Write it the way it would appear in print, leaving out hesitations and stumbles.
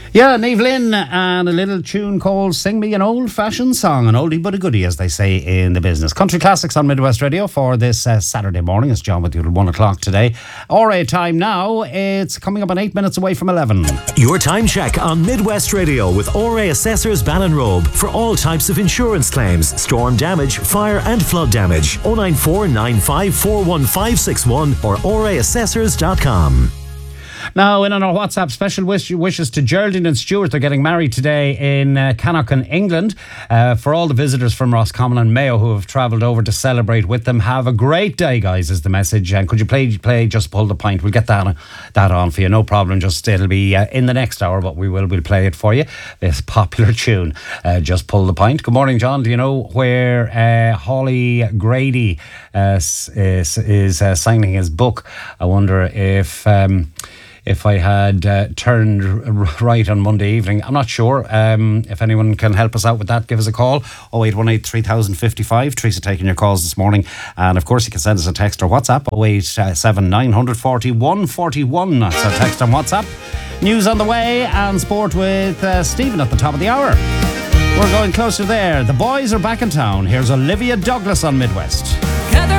Yeah, Niamh Lynn and a little tune called Sing Me an Old-Fashioned Song, an oldie but a goodie, as they say in the business. Country Classics on Midwest Radio for this Saturday morning. It's John with you till 1 o'clock today. RA time now, it's coming up on 8 minutes away from 11. Your time check on Midwest Radio with RA Assessors Ballinrobe for all types of insurance claims, storm damage, fire and flood damage. 094 95 41561 or raassessors.com. Now, in on our WhatsApp, special wishes to Geraldine and Stuart. They're getting married today in Cannock, England. For all the visitors from Roscommon and Mayo who have travelled over to celebrate with them, have a great day, guys, is the message. And could you play Just Pull the Pint? We'll get that on for you, no problem. Just it'll be in the next hour, but we'll play it for you. This popular tune, Just Pull the Pint. Good morning, John. Do you know where Hawley Grady is signing his book? I wonder if I had turned right on Monday evening. I'm not sure. If anyone can help us out with that, give us a call. 0818 3055. Teresa taking your calls this morning. And of course, you can send us a text or WhatsApp. 087 940 141. That's our text and WhatsApp. News on the way and sport with Stephen at the top of the hour. We're going closer there. The boys are back in town. Here's Olivia Douglas on Midwest.